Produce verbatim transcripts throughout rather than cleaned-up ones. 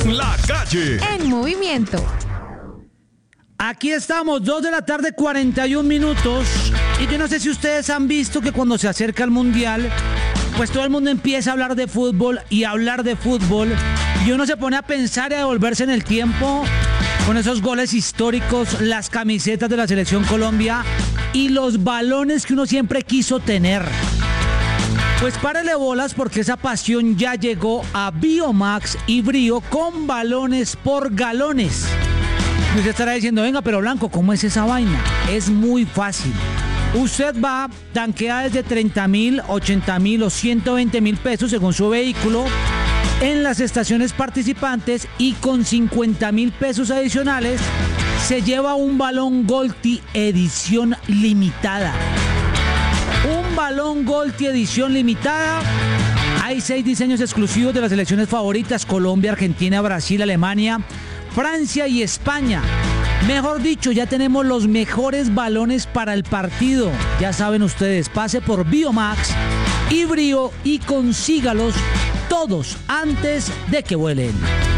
La Calle. En movimiento. Aquí estamos, dos de la tarde, cuarenta y un minutos. Y yo no sé si ustedes han visto que cuando se acerca el Mundial, pues todo el mundo empieza a hablar de fútbol y a hablar de fútbol. Y uno se pone a pensar y a devolverse en el tiempo con esos goles históricos, las camisetas de la Selección Colombia y los balones que uno siempre quiso tener. Pues párele bolas porque esa pasión ya llegó a Biomax y Brío con balones por galones. Y usted estará diciendo, venga, pero Blanco, ¿cómo es esa vaina? Es muy fácil. Usted va, tanquea desde treinta mil, ochenta mil o ciento veinte mil pesos según su vehículo en las estaciones participantes y con cincuenta mil pesos adicionales se lleva un balón Golti edición limitada. Un balón Golti edición limitada. Hay seis diseños exclusivos de las selecciones favoritas: Colombia, Argentina, Brasil, Alemania, Francia y España. Mejor dicho, ya tenemos los mejores balones para el partido. Ya saben ustedes, pase por Biomax y Brío y consígalos todos antes de que vuelen.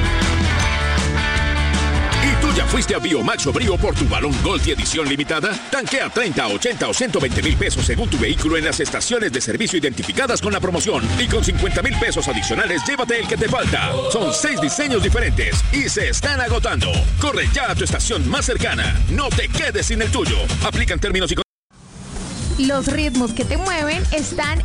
¿Y tú ya fuiste a Biomax o Brío por tu balón Golti edición limitada? Tanquea treinta, ochenta o ciento veinte mil pesos según tu vehículo en las estaciones de servicio identificadas con la promoción. Y con cincuenta mil pesos adicionales, llévate el que te falta. Son seis diseños diferentes y se están agotando. Corre ya a tu estación más cercana. No te quedes sin el tuyo. Aplican términos y condiciones. Los ritmos que te mueven están